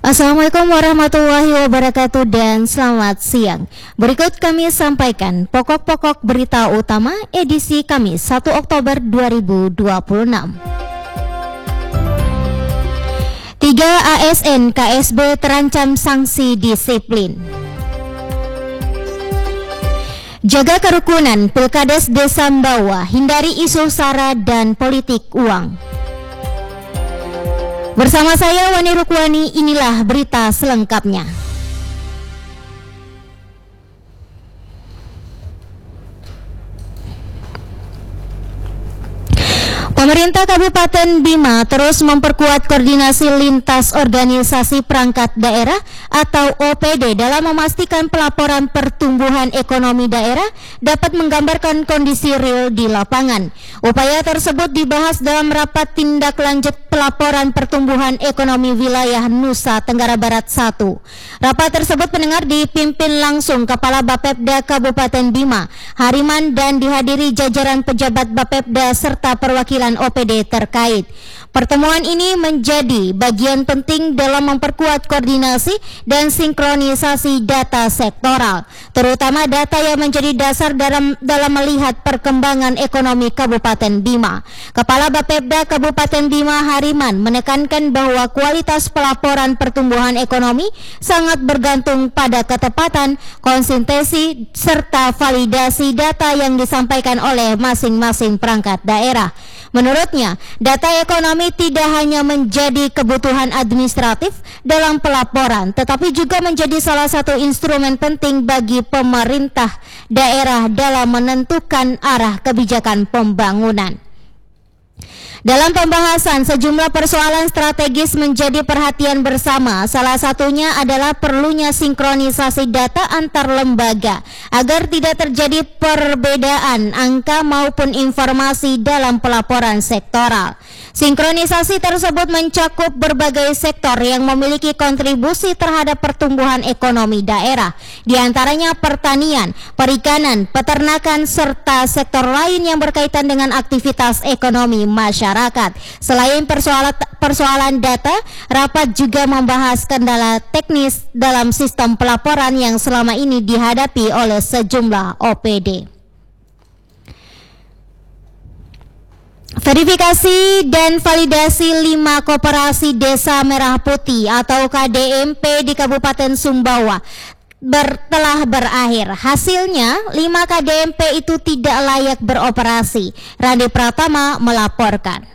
Assalamualaikum warahmatullahi wabarakatuh dan selamat siang. Berikut kami sampaikan pokok-pokok berita utama edisi Kamis 1 Oktober 2026. 3 ASN KSB terancam sanksi disiplin. Jaga kerukunan Pilkades Desa Mbawa, hindari isu sara dan politik uang. Bersama saya Wani Rukwani, inilah berita selengkapnya. Pemerintah Kabupaten Bima terus memperkuat koordinasi lintas organisasi perangkat daerah atau OPD dalam memastikan pelaporan pertumbuhan ekonomi daerah dapat menggambarkan kondisi real di lapangan. Upaya tersebut dibahas dalam rapat tindak lanjut pelaporan pertumbuhan ekonomi wilayah Nusa Tenggara Barat 1. Rapat tersebut mendengar dipimpin langsung Kepala Bapepda Kabupaten Bima, Hariman, dan dihadiri jajaran pejabat Bapepda serta perwakilan OPD terkait. Pertemuan ini menjadi bagian penting dalam memperkuat koordinasi dan sinkronisasi data sektoral, terutama data yang menjadi dasar dalam melihat perkembangan ekonomi Kabupaten Bima. Kepala Bapepda Kabupaten Bima, Hariman, menekankan bahwa kualitas pelaporan pertumbuhan ekonomi sangat bergantung pada ketepatan, konsistensi, serta validasi data yang disampaikan oleh masing-masing perangkat daerah. Menurutnya, data ekonomi tidak hanya menjadi kebutuhan administratif dalam pelaporan, tetapi juga menjadi salah satu instrumen penting bagi pemerintah daerah dalam menentukan arah kebijakan pembangunan. Dalam pembahasan, sejumlah persoalan strategis menjadi perhatian bersama. Salah satunya adalah perlunya sinkronisasi data antar lembaga agar tidak terjadi perbedaan angka maupun informasi dalam pelaporan sektoral. Sinkronisasi tersebut mencakup berbagai sektor yang memiliki kontribusi terhadap pertumbuhan ekonomi daerah, di antaranya pertanian, perikanan, peternakan, serta sektor lain yang berkaitan dengan aktivitas ekonomi masyarakat. Selain persoalan data, rapat juga membahas kendala teknis dalam sistem pelaporan yang selama ini dihadapi oleh sejumlah OPD. Verifikasi dan validasi 5 koperasi Desa Merah Putih atau KDMP di Kabupaten Sumbawa telah berakhir. Hasilnya, 5 KDMP itu tidak layak beroperasi. Randi Pratama melaporkan.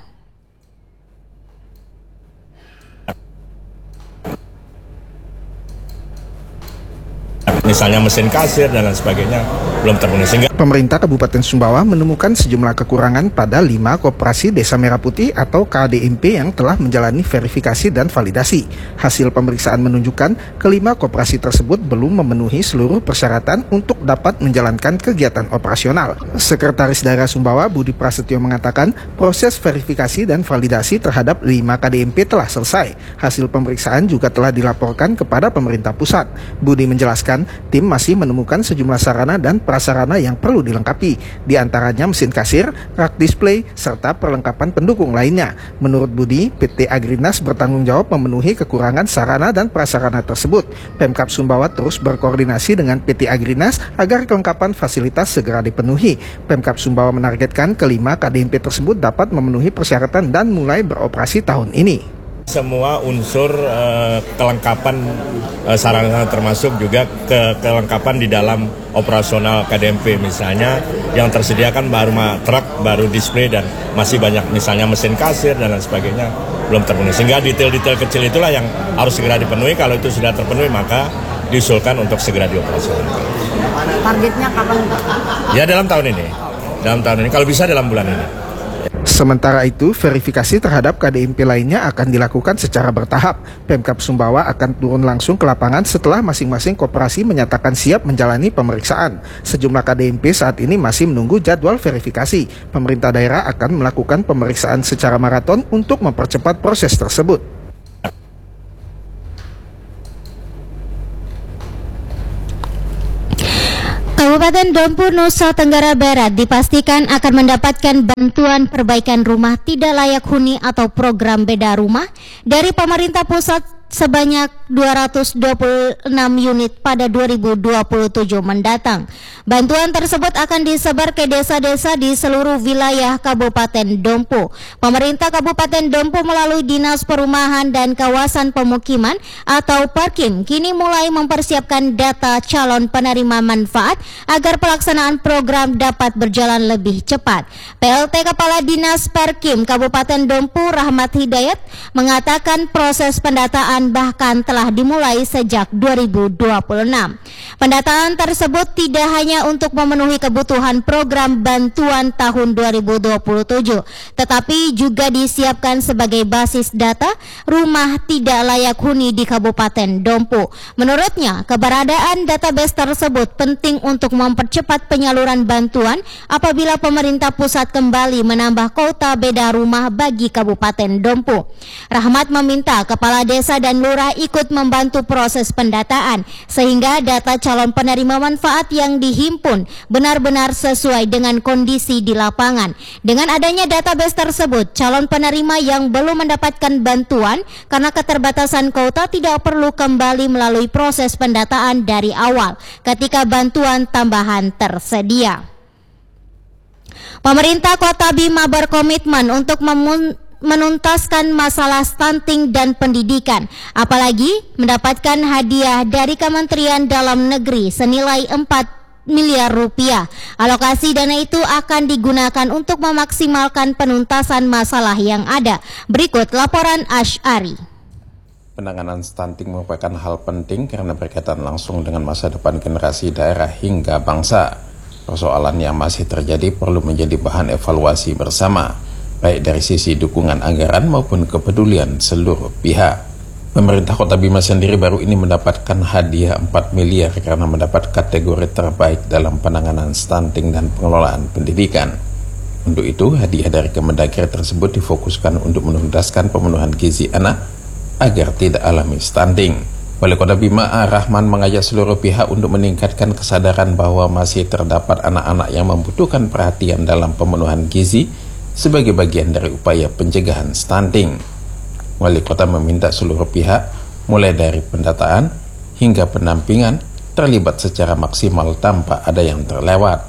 Misalnya mesin kasir dan lain sebagainya belum terpenuhi, sehingga pemerintah Kabupaten Sumbawa menemukan sejumlah kekurangan pada 5 koperasi Desa Merah Putih atau KDMP yang telah menjalani verifikasi dan validasi. Hasil pemeriksaan menunjukkan kelima koperasi tersebut belum memenuhi seluruh persyaratan untuk dapat menjalankan kegiatan operasional. Sekretaris Daerah Sumbawa Budi Prasetyo mengatakan proses verifikasi dan validasi terhadap 5 KDMP telah selesai. Hasil pemeriksaan juga telah dilaporkan kepada pemerintah pusat. Budi menjelaskan tim masih menemukan sejumlah sarana dan prasarana yang perlu dilengkapi, di antaranya mesin kasir, rak display, serta perlengkapan pendukung lainnya. Menurut Budi, PT Agrinas bertanggung jawab memenuhi kekurangan sarana dan prasarana tersebut. Pemkab Sumbawa terus berkoordinasi dengan PT Agrinas agar kelengkapan fasilitas segera dipenuhi. Pemkab Sumbawa menargetkan kelima KDMP tersebut dapat memenuhi persyaratan dan mulai beroperasi tahun ini. Semua unsur kelengkapan sarana termasuk juga kelengkapan di dalam operasional KDMP, misalnya yang tersedia kan baru truk, baru display, dan masih banyak misalnya mesin kasir dan lain sebagainya belum terpenuhi, sehingga detail-detail kecil itulah yang harus segera dipenuhi. Kalau itu sudah terpenuhi maka diusulkan untuk segera dioperasionalkan. Targetnya kapan? Ya dalam tahun ini, kalau bisa dalam bulan ini. Sementara itu, verifikasi terhadap KDMP lainnya akan dilakukan secara bertahap. Pemkab Sumbawa akan turun langsung ke lapangan setelah masing-masing koperasi menyatakan siap menjalani pemeriksaan. Sejumlah KDMP saat ini masih menunggu jadwal verifikasi. Pemerintah daerah akan melakukan pemeriksaan secara maraton untuk mempercepat proses tersebut. Kabupaten Dompu, Nusa Tenggara Barat dipastikan akan mendapatkan bantuan perbaikan rumah tidak layak huni atau program beda rumah dari pemerintah pusat sebanyak 226 unit pada 2027 mendatang. Bantuan tersebut akan disebar ke desa-desa di seluruh wilayah Kabupaten Dompu. Pemerintah Kabupaten Dompu melalui Dinas Perumahan dan Kawasan Pemukiman atau Perkim kini mulai mempersiapkan data calon penerima manfaat agar pelaksanaan program dapat berjalan lebih cepat. PLT Kepala Dinas Perkim Kabupaten Dompu Rahmat Hidayat mengatakan proses pendataan bahkan telah dimulai sejak 2026. Pendataan tersebut tidak hanya untuk memenuhi kebutuhan program bantuan tahun 2027, tetapi juga disiapkan sebagai basis data rumah tidak layak huni di Kabupaten Dompu. Menurutnya, keberadaan database tersebut penting untuk mempercepat penyaluran bantuan apabila pemerintah pusat kembali menambah kuota beda rumah bagi Kabupaten Dompu. Rahmat meminta kepala desa dan lurah ikut membantu proses pendataan sehingga data calon penerima manfaat yang dihimpun benar-benar sesuai dengan kondisi di lapangan. Dengan adanya database tersebut, calon penerima yang belum mendapatkan bantuan karena keterbatasan kuota tidak perlu kembali melalui proses pendataan dari awal ketika bantuan tambahan tersedia. Pemerintah Kota Bima berkomitmen untuk menuntaskan masalah stunting dan pendidikan, apalagi mendapatkan hadiah dari Kementerian Dalam Negeri senilai 4 miliar rupiah. Alokasi dana itu akan digunakan untuk memaksimalkan penuntasan masalah yang ada. Berikut laporan Asy'ari. Penanganan stunting merupakan hal penting karena berkaitan langsung dengan masa depan generasi daerah hingga bangsa. Persoalan yang masih terjadi perlu menjadi bahan evaluasi bersama, baik dari sisi dukungan anggaran maupun kepedulian seluruh pihak. Pemerintah Kota Bima sendiri baru ini mendapatkan hadiah 4 miliar karena mendapat kategori terbaik dalam penanganan stunting dan pengelolaan pendidikan. Untuk itu, hadiah dari Kemendagri tersebut difokuskan untuk menuntaskan pemenuhan gizi anak agar tidak alami stunting. Wali Kota Bima Rahman mengajak seluruh pihak untuk meningkatkan kesadaran bahwa masih terdapat anak-anak yang membutuhkan perhatian dalam pemenuhan gizi sebagai bagian dari upaya pencegahan stunting. Wali Kota meminta seluruh pihak, mulai dari pendataan hingga pendampingan, terlibat secara maksimal tanpa ada yang terlewat.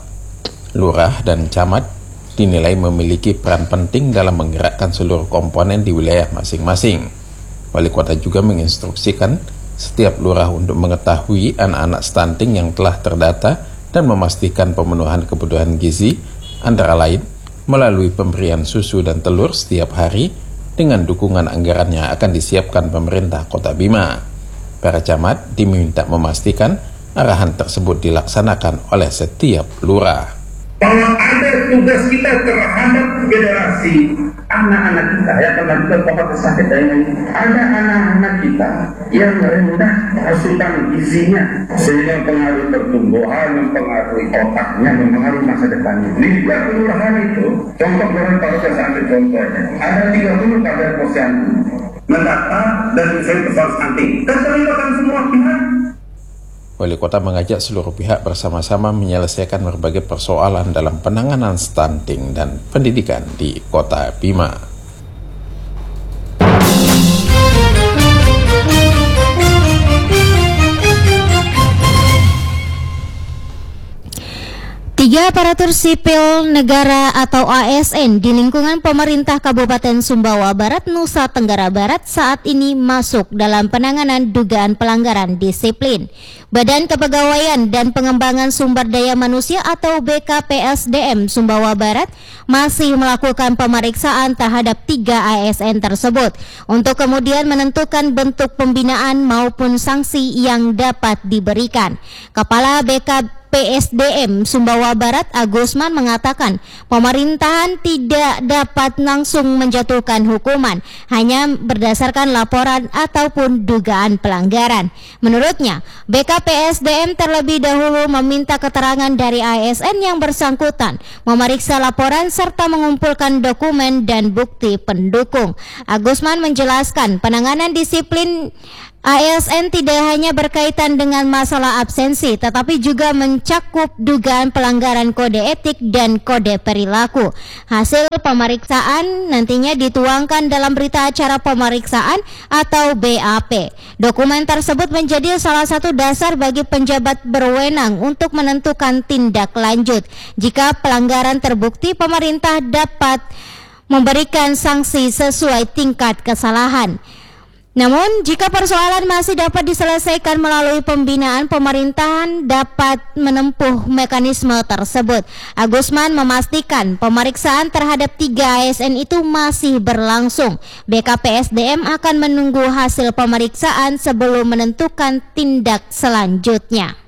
Lurah dan camat dinilai memiliki peran penting dalam menggerakkan seluruh komponen di wilayah masing-masing. Wali Kota juga menginstruksikan setiap lurah untuk mengetahui anak-anak stunting yang telah terdata dan memastikan pemenuhan kebutuhan gizi, antara lain melalui pemberian susu dan telur setiap hari dengan dukungan anggaran yang akan disiapkan pemerintah Kota Bima. Para camat diminta memastikan arahan tersebut dilaksanakan oleh setiap lurah. Bahwa ada tugas kita terhadap generasi anak-anak kita yang terlanjur pokok sakit dan ada anak-anak kita yang rendah asupan gizinya sehingga mempengaruhi pertumbuhan, mempengaruhi otaknya, mempengaruhi masa depannya. Di kelurahan itu, contoh kelurahan Parokan Santri contohnya, ada 30 kader posyandu mendata dan mencari persoalan stunting dan terlibatkan semua pihak. Wali Kota mengajak seluruh pihak bersama-sama menyelesaikan berbagai persoalan dalam penanganan stunting dan pendidikan di Kota Bima. Tiga aparatur sipil negara atau ASN di lingkungan pemerintah Kabupaten Sumbawa Barat, Nusa Tenggara Barat saat ini masuk dalam penanganan dugaan pelanggaran disiplin. Badan Kepegawaian dan Pengembangan Sumber Daya Manusia atau BKPSDM Sumbawa Barat masih melakukan pemeriksaan terhadap 3 ASN tersebut untuk kemudian menentukan bentuk pembinaan maupun sanksi yang dapat diberikan. Kepala BKPSDM Sumbawa Barat Agusman mengatakan pemerintahan tidak dapat langsung menjatuhkan hukuman hanya berdasarkan laporan ataupun dugaan pelanggaran. Menurutnya, BKPSDM terlebih dahulu meminta keterangan dari ASN yang bersangkutan, memeriksa laporan serta mengumpulkan dokumen dan bukti pendukung. Agusman menjelaskan penanganan disiplin ASN tidak hanya berkaitan dengan masalah absensi, tetapi juga mencakup dugaan pelanggaran kode etik dan kode perilaku. Hasil pemeriksaan nantinya dituangkan dalam berita acara pemeriksaan atau BAP. Dokumen tersebut menjadi salah satu dasar bagi penjabat berwenang untuk menentukan tindak lanjut. Jika pelanggaran terbukti, pemerintah dapat memberikan sanksi sesuai tingkat kesalahan. Namun, jika persoalan masih dapat diselesaikan melalui pembinaan, pemerintahan dapat menempuh mekanisme tersebut. Agusman memastikan pemeriksaan terhadap 3 ASN itu masih berlangsung. BKPSDM akan menunggu hasil pemeriksaan sebelum menentukan tindak selanjutnya.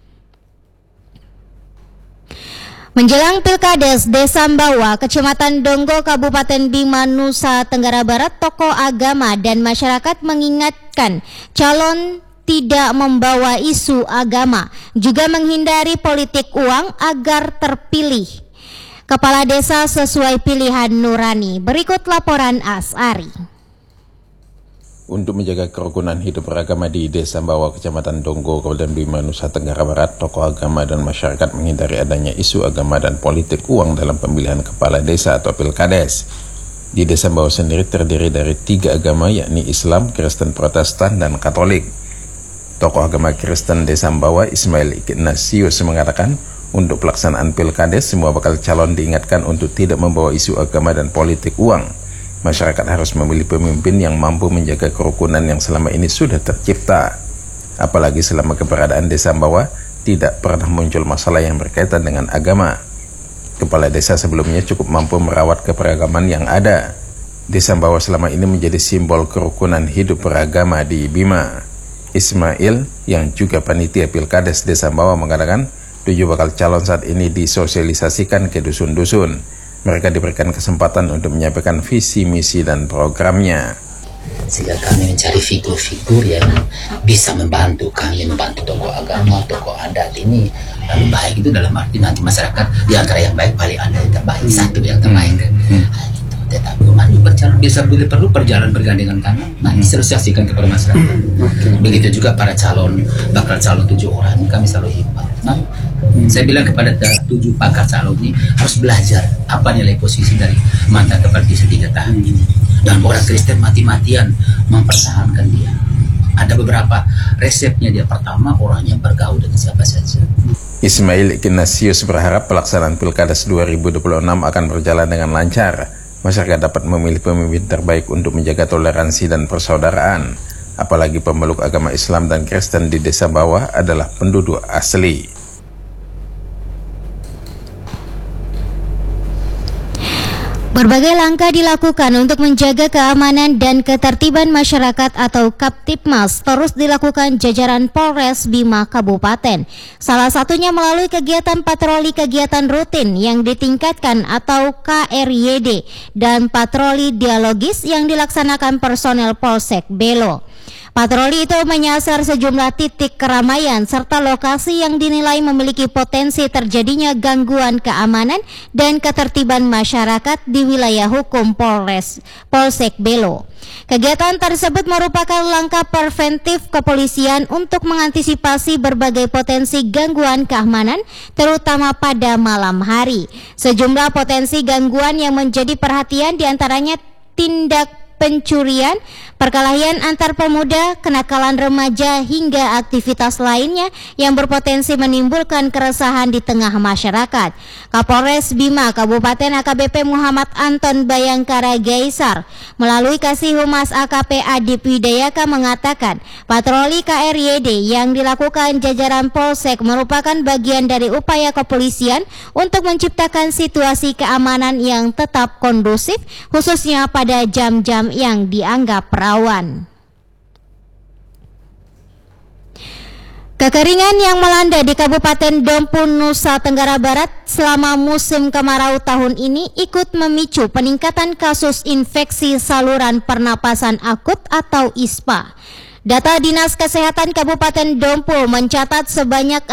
Menjelang Pilkades Desa Mbawa, Kecamatan Donggo, Kabupaten Bima, Nusa Tenggara Barat, tokoh agama dan masyarakat mengingatkan calon tidak membawa isu agama, juga menghindari politik uang agar terpilih kepala desa sesuai pilihan nurani. Berikut laporan Asari. Untuk menjaga kerukunan hidup beragama di Desa Mbawa, Kecamatan Donggo, Kabupaten Bima, Nusa Tenggara Barat, tokoh agama dan masyarakat menghindari adanya isu agama dan politik uang dalam pemilihan kepala desa atau Pilkades. Di Desa Mbawa sendiri terdiri dari 3 agama, yakni Islam, Kristen Protestan, dan Katolik. Tokoh agama Kristen Desa Mbawa, Ismail Ignatius, mengatakan untuk pelaksanaan Pilkades, semua bakal calon diingatkan untuk tidak membawa isu agama dan politik uang. Masyarakat harus memilih pemimpin yang mampu menjaga kerukunan yang selama ini sudah tercipta. Apalagi selama keberadaan Desa Mbawa, tidak pernah muncul masalah yang berkaitan dengan agama. Kepala desa sebelumnya cukup mampu merawat keberagaman yang ada. Desa Mbawa selama ini menjadi simbol kerukunan hidup beragama di Bima. Ismail, yang juga panitia Pilkades Desa Mbawa, mengatakan 7 bakal calon saat ini disosialisasikan ke dusun-dusun. Mereka diberikan kesempatan untuk menyampaikan visi, misi, dan programnya. Sehingga kami mencari figur-figur yang bisa membantu kami, membantu tokoh agama, tokoh adat ini. Lalu baik itu dalam arti nanti masyarakat di antara yang baik paling ada yang terbaik, satu yang terbaik. Tetapi maju berjalan bisa perlu perjalanan bergandengan tangan, disosialisasikan kepada masyarakat. Begitu juga para bakal calon 7 orang kami selalu himbau. Saya bilang kepada 7 bakal calon ini harus belajar apa nilai posisi dari mantan kepala desa 3 tahun ini. Dan orang Kristen mati-matian mempertahankan dia. Ada beberapa resepnya dia. Pertama, orang yang bergaul dengan siapa saja. Ismail Ignatius berharap pelaksanaan Pilkades 2026 akan berjalan dengan lancar. Masyarakat dapat memilih pemimpin terbaik untuk menjaga toleransi dan persaudaraan. Apalagi pemeluk agama Islam dan Kristen di Desa Bawah adalah penduduk asli. Berbagai langkah dilakukan untuk menjaga keamanan dan ketertiban masyarakat atau Kaptipmas terus dilakukan jajaran Polres Bima Kabupaten. Salah satunya melalui kegiatan patroli kegiatan rutin yang ditingkatkan atau KRYD dan patroli dialogis yang dilaksanakan personel Polsek Belo. Patroli itu menyasar sejumlah titik keramaian serta lokasi yang dinilai memiliki potensi terjadinya gangguan keamanan dan ketertiban masyarakat di wilayah hukum Polsek Belo. Kegiatan tersebut merupakan langkah preventif kepolisian untuk mengantisipasi berbagai potensi gangguan keamanan, terutama pada malam hari. Sejumlah potensi gangguan yang menjadi perhatian diantaranya tindak pencurian, perkelahian antar pemuda, kenakalan remaja, hingga aktivitas lainnya yang berpotensi menimbulkan keresahan di tengah masyarakat. Kapolres Bima Kabupaten AKBP Muhammad Anton Bayangkara Gaisar melalui Kasih Humas AKP Adip Widayaka mengatakan patroli KRYD yang dilakukan jajaran Polsek merupakan bagian dari upaya kepolisian untuk menciptakan situasi keamanan yang tetap kondusif, khususnya pada jam-jam yang dianggap rawan. Kekeringan yang melanda di Kabupaten Dompu, Nusa Tenggara Barat selama musim kemarau tahun ini ikut memicu peningkatan kasus infeksi saluran pernapasan akut atau ISPA. Data Dinas Kesehatan Kabupaten Dompu mencatat sebanyak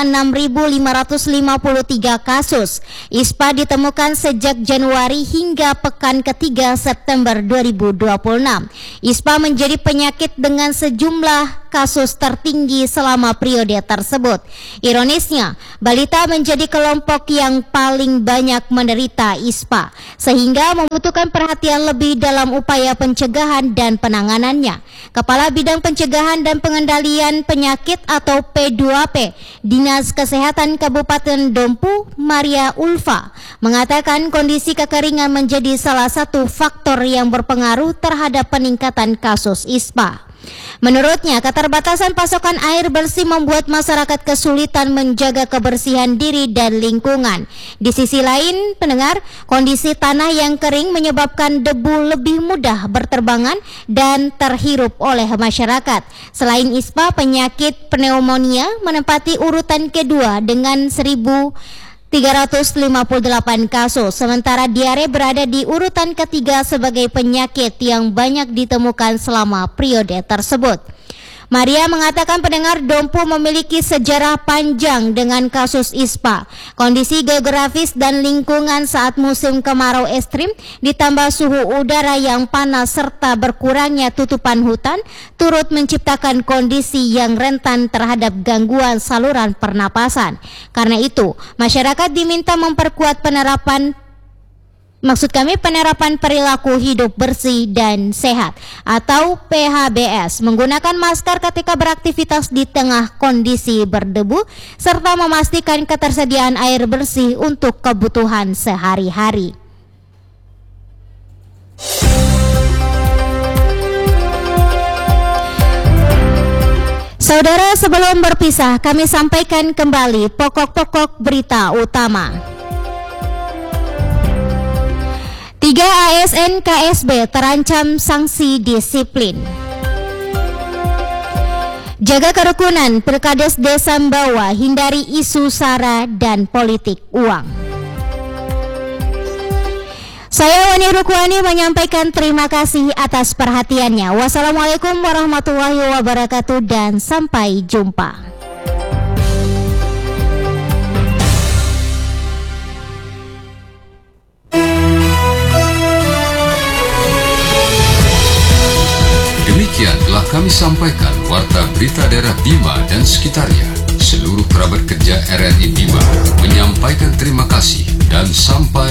6.553 kasus ISPA ditemukan sejak Januari hingga pekan ketiga September 2026. ISPA menjadi penyakit dengan sejumlah kasus tertinggi selama periode tersebut. Ironisnya, balita menjadi kelompok yang paling banyak menderita ISPA, sehingga membutuhkan perhatian lebih dalam upaya pencegahan dan penanganannya. Kepala Bidang Pencegahan dan Pengendalian Penyakit atau P2P Dinas Kesehatan Kabupaten Dompu, Maria Ulfa, mengatakan kondisi kekeringan menjadi salah satu faktor yang berpengaruh terhadap peningkatan kasus ISPA. Menurutnya, keterbatasan pasokan air bersih membuat masyarakat kesulitan menjaga kebersihan diri dan lingkungan. Di sisi lain, pendengar, kondisi tanah yang kering menyebabkan debu lebih mudah berterbangan dan terhirup oleh masyarakat. Selain ISPA, penyakit pneumonia menempati urutan kedua dengan 1.358 kasus, sementara diare berada di urutan ketiga sebagai penyakit yang banyak ditemukan selama periode tersebut. Maria mengatakan pendengar, Dompu memiliki sejarah panjang dengan kasus ISPA. Kondisi geografis dan lingkungan saat musim kemarau ekstrim ditambah suhu udara yang panas serta berkurangnya tutupan hutan turut menciptakan kondisi yang rentan terhadap gangguan saluran pernapasan. Karena itu, masyarakat diminta memperkuat penerapan perilaku hidup bersih dan sehat atau PHBS, menggunakan masker ketika beraktivitas di tengah kondisi berdebu, serta memastikan ketersediaan air bersih untuk kebutuhan sehari-hari. Saudara, sebelum berpisah, kami sampaikan kembali pokok-pokok berita utama. 3 ASN KSB terancam sanksi disiplin. Jaga kerukunan Pilkades Desa Mbawa, hindari isu sara dan politik uang. Saya Wani Rukwani menyampaikan terima kasih atas perhatiannya. Wassalamualaikum warahmatullahi wabarakatuh dan sampai jumpa. Demikian telah kami sampaikan Warta Berita Daerah Bima dan sekitarnya. Seluruh kerabat kerja RRI Bima menyampaikan terima kasih dan sampai